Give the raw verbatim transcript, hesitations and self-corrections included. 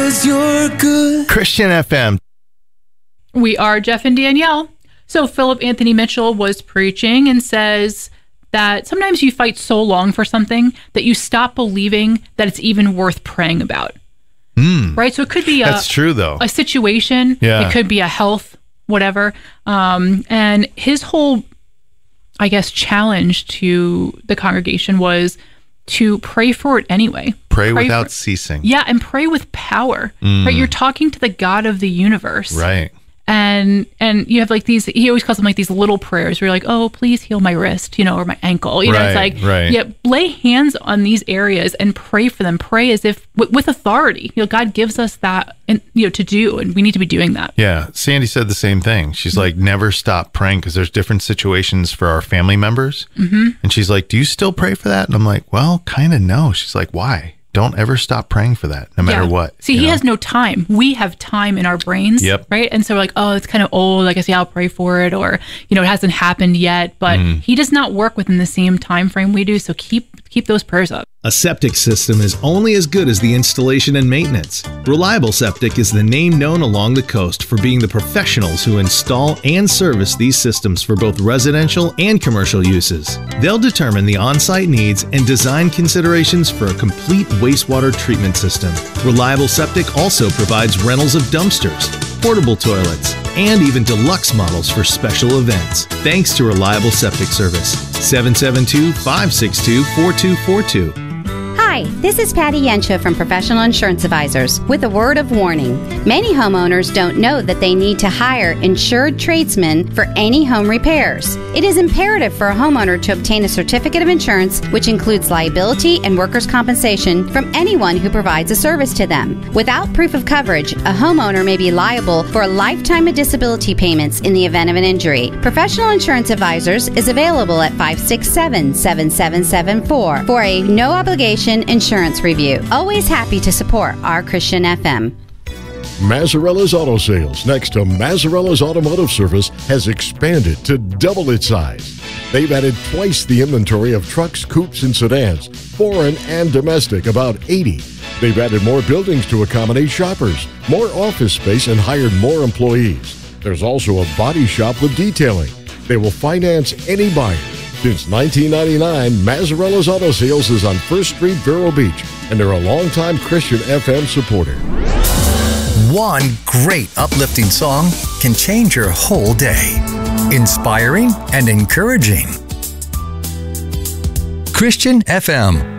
'cause you're good. Christian F M. We are Jeff and Danielle. So Philip Anthony Mitchell was preaching and says that sometimes you fight so long for something that you stop believing that it's even worth praying about. Mm. Right? So it could be a, That's true, though. a situation. Yeah. It could be a health, whatever. Um, and his whole, I guess, challenge to the congregation was to pray for it anyway. Pray, pray without for, ceasing. Yeah, and pray with power. Mm. Right? You're talking to the God of the universe. Right. And and you have like these, he always calls them like these little prayers where you're like, oh, please heal my wrist, you know, or my ankle. You know, right, it's like, right. yeah, lay hands on these areas and pray for them. Pray as if w- with authority. You know, God gives us that, and you know, to do, and we need to be doing that. Yeah. Sandy said the same thing. She's Mm-hmm. like, never stop praying because there's different situations for our family members. Mm-hmm. And she's like, do you still pray for that? And I'm like, well, kind of no. She's like, why? Don't ever stop praying for that, no matter Yeah. what. See, he know? has no time. We have time in our brains, yep. right? And so we're like, oh, it's kind of old. I guess, yeah, I'll pray for it. Or, you know, it hasn't happened yet. But mm. he does not work within the same time frame we do. So keep keep those prayers up. A septic system is only as good as the installation and maintenance. Reliable Septic is the name known along the coast for being the professionals who install and service these systems for both residential and commercial uses. They'll determine the on-site needs and design considerations for a complete wastewater treatment system. Reliable Septic also provides rentals of dumpsters, portable toilets, and even deluxe models for special events. Thanks to Reliable Septic Service. seven seven two, five six two, four two four two. Hi, this is Patty Yensha from Professional Insurance Advisors with a word of warning. Many homeowners don't know that they need to hire insured tradesmen for any home repairs. It is imperative for a homeowner to obtain a certificate of insurance, which includes liability and workers' compensation from anyone who provides a service to them. Without proof of coverage, a homeowner may be liable for a lifetime of disability payments in the event of an injury. Professional Insurance Advisors is available at five six seven, seven seven seven four for a no-obligation insurance review. Always happy to support our Christian F M. Mazzarella's Auto Sales, next to Mazzarella's Automotive Service, has expanded to double its size. They've added twice the inventory of trucks, coupes, and sedans, foreign and domestic, about eighty. They've added more buildings to accommodate shoppers, more office space, and hired more employees. There's also a body shop with detailing. They will finance any buyer. Since nineteen ninety-nine, Mazzarella's Auto Sales is on First Street, Vero Beach, and they're a longtime Christian F M supporter. One great uplifting song can change your whole day. Inspiring and encouraging. Christian F M.